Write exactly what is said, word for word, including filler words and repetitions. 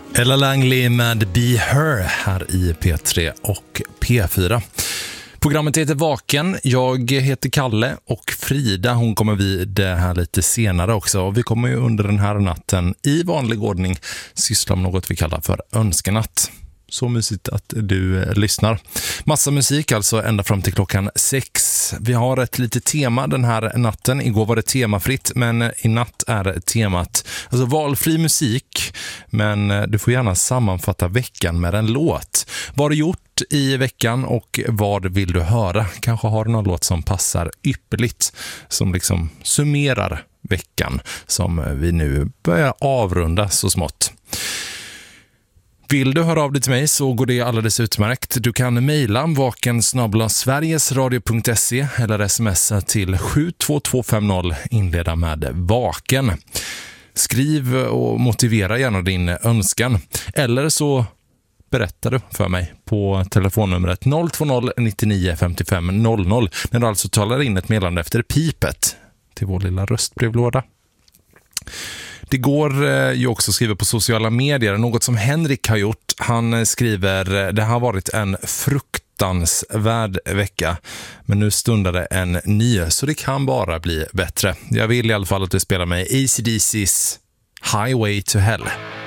Ella Langley med Be Her här i P tre och P fyra. Programmet heter Vaken. Jag heter Kalle och Frida, hon kommer vid det här lite senare också. Och vi kommer ju under den här natten i vanlig ordning syssla med något vi kallar för önskenatt. Så mysigt att du lyssnar. Massa musik alltså ända fram till klockan sex. Vi har ett litet tema den här natten. Igår var det temafritt, men i natt är temat alltså valfri musik. Men du får gärna sammanfatta veckan med en låt. Vad har du gjort i veckan och vad vill du höra? Kanske har du någon låt som passar ypperligt, som liksom summerar veckan som vi nu börjar avrunda så smått. Vill du höra av dig till mig så går det alldeles utmärkt. Du kan mejla vaken snabel-a sverigesradio punkt se eller smsa till sju två två fem noll, inleda med vaken. Skriv och motivera gärna din önskan. Eller så berättar du för mig på telefonnumret noll två noll nittionio femtiofem noll noll när du alltså talar in ett meddelande efter pipet till vår lilla röstbrevlåda. Det går ju också att skriva på sociala medier. Något som Henrik har gjort. Han skriver: det har varit en fruktansvärd vecka. Men nu stundar det en ny, så det kan bara bli bättre. Jag vill i alla fall att du spelar med A C D C:s Highway to Hell.